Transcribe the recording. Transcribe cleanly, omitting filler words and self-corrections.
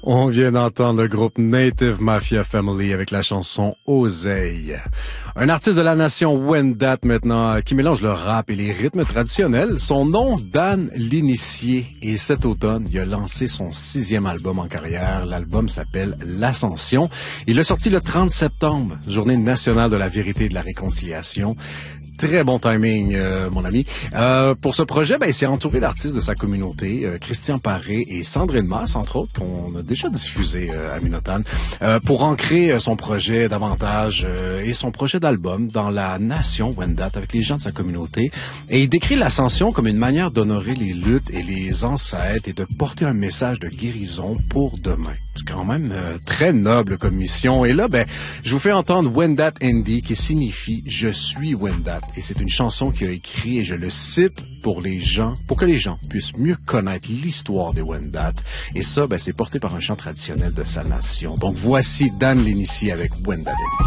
On vient d'entendre le groupe Native Mafia Family avec la chanson Oseille. Un artiste de la nation Wendat maintenant qui mélange le rap et les rythmes traditionnels. Son nom, Dan l'Initié. Et cet automne, il a lancé son 6e album en carrière. L'album s'appelle L'Ascension. Il l'a sorti le 30 septembre, journée nationale de la vérité et de la réconciliation. Très bon timing, mon ami. Pour ce projet, il s'est entouré d'artistes de sa communauté, Christian Paré et Sandrine Masse, entre autres, qu'on a déjà diffusé à Minotane, pour ancrer son projet davantage et son projet d'album dans la nation Wendat avec les gens de sa communauté. Et il décrit l'ascension comme une manière d'honorer les luttes et les ancêtres et de porter un message de guérison pour demain. C'est quand même très noble comme mission. Et là, je vous fais entendre Wendat Indie qui signifie « Je suis Wendat ». Et c'est une chanson qu'il a écrite, et je le cite, pour que les gens puissent mieux connaître l'histoire des Wendat. Et ça, c'est porté par un chant traditionnel de sa nation. Donc voici Dan l'Initié avec Wendat Indie.